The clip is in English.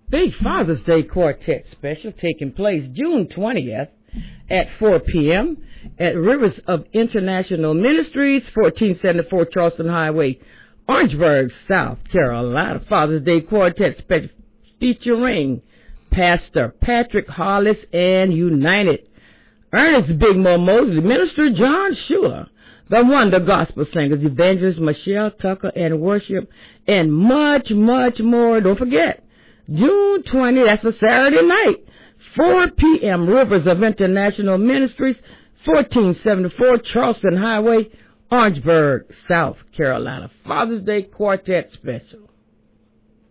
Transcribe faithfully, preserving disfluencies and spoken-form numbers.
Big Father's Day Quartet special taking place June twentieth at four p.m. at Rivers of International Ministries, fourteen seventy-four Charleston Highway, Orangeburg, South Carolina. Father's Day Quartet special featuring Pastor Patrick Hollis and United, Ernest Big Mo Mosley, Minister John Schuler, the Wonder Gospel Singers, Evangelist Michelle Tucker, and worship, and much, much more. Don't forget, June twentieth, that's a Saturday night, four p.m., Rivers of International Ministries, fourteen seventy-four Charleston Highway, Orangeburg, South Carolina. Father's Day Quartet Special.